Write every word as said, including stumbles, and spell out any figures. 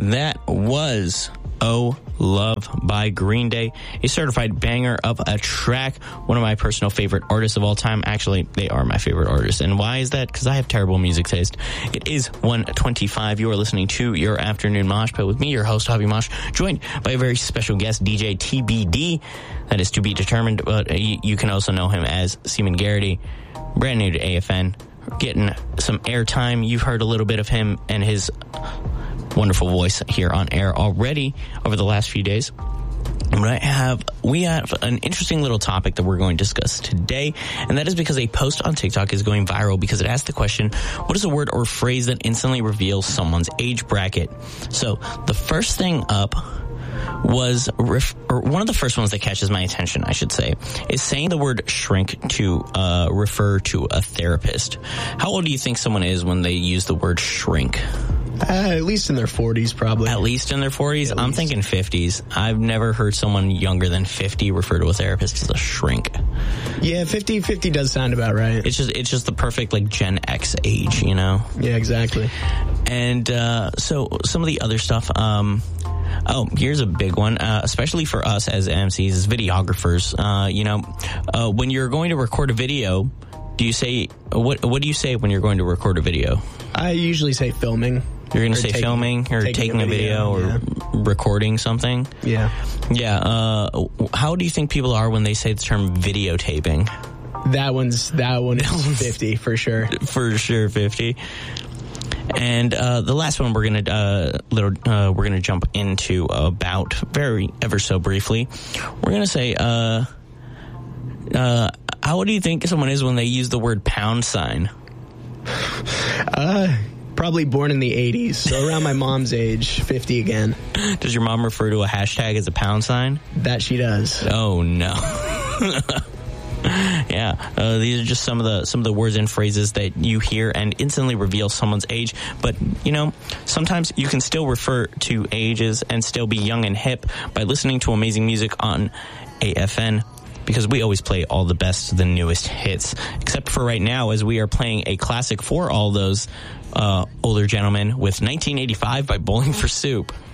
that was Oh Love by Green Day, a certified banger of a track, one of my personal favorite artists of all time. Actually, they are my favorite artists. And why is that? Because I have terrible music taste. It is one twenty-five. You are listening to your Afternoon Mosh Pit with me, your host, Hobby Mosh, joined by a very special guest, D J T B D. That is to be determined, but you can also know him as Seaman Garrity, brand new to A F N, getting some airtime. You've heard a little bit of him and his wonderful voice here on air already over the last few days. But I have, we have an interesting little topic that we're going to discuss today, and that is because a post on TikTok is going viral because it asks the question, what is a word or phrase that instantly reveals someone's age bracket? So the first thing up was, ref, or one of the first ones that catches my attention, I should say, is saying the word shrink to uh, refer to a therapist. How old do you think someone is when they use the word shrink? Uh, at least in their forties, probably. At least in their forties? At I'm least. thinking fifties. I've never heard someone younger than fifty refer to a therapist as a shrink. Yeah, fifty, fifty does sound about right. It's just it's just the perfect, like, Gen X age, you know? Yeah, exactly. And uh, so some of the other stuff... Um, Oh, here's a big one, uh, especially for us as M Cs, as videographers. Uh, you know, uh, when you're going to record a video, do you say, what What do you say when you're going to record a video? I usually say filming. You're going to say taking, filming or taking, taking a video, video or yeah. recording something? Yeah. Yeah. Uh, how do you think people are when they say the term videotaping? That one's, that one is fifty for sure. For sure, fifty. And uh, the last one we're gonna uh, little uh, we're gonna jump into about very ever so briefly. We're gonna say, uh, uh, how do you think someone is when they use the word pound sign? Uh, probably born in the eighties, so around my mom's age, fifty again. Does your mom refer to a hashtag as a pound sign? That she does. Oh no. Yeah, uh, these are just some of the some of the words and phrases that you hear and instantly reveal someone's age. But, you know, sometimes you can still refer to ages and still be young and hip by listening to amazing music on A F N, because we always play all the best, the newest hits, except for right now, as we are playing a classic for all those uh, older gentlemen with nineteen eighty-five by Bowling for Soup.